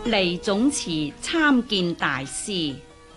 嚟總祠參見大師。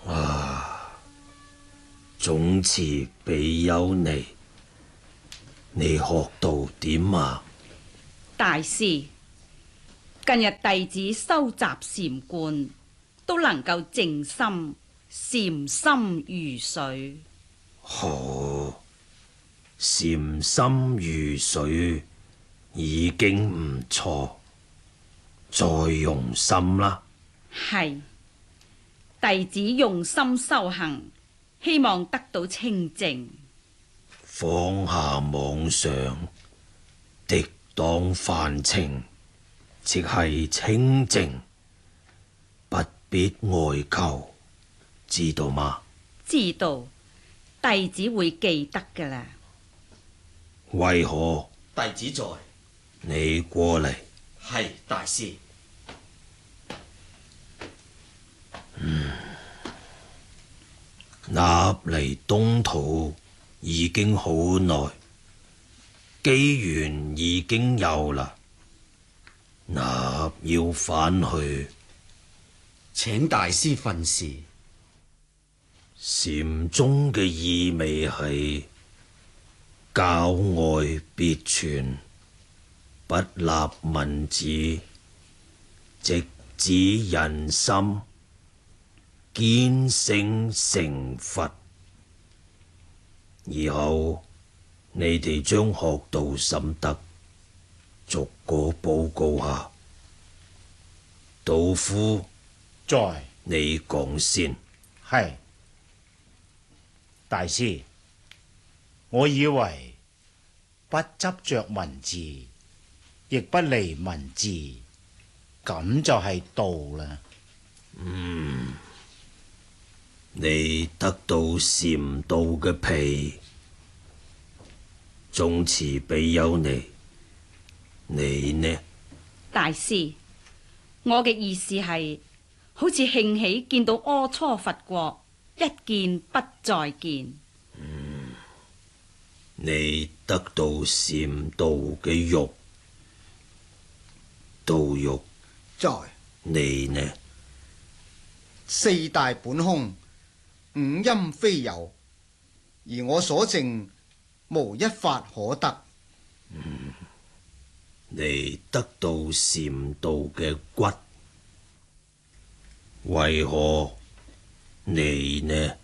總祠比丘尼，你學到點啊？ 大師，近日弟子收集禪觀，都能夠靜心，禪心如水。 好，禪心如水已經唔錯，再用心啦。 係，弟子用心修行，希望得到清淨。 放下妄想，滌蕩凡情，即係清淨，不必外求，知道嗎？ 知道，弟子會記得㗎喇。 為何？ 弟子在。 你過嚟。 係大師。 納嚟東土已經好耐，機緣已經有啦。納要返去， 請大師訓示。 禪宗嘅意味係教外別傳，不立文字，直指人心，見性成佛。以後你哋將學到心得逐個報告下。道夫在。 你講先。 係。大師，我以為不執着文字，亦不離文字，咁就係道啦。 你得到禪道嘅皮，總祠比丘尼，你呢？ 大師，我嘅意思係，好似興起見到阿閦佛國，一見不再見。 你得到禪道嘅玉，道玉在。 你呢？ 四大本空，五陰非有，而我所證無一法可得。 你得到禪道嘅骨，為何你呢？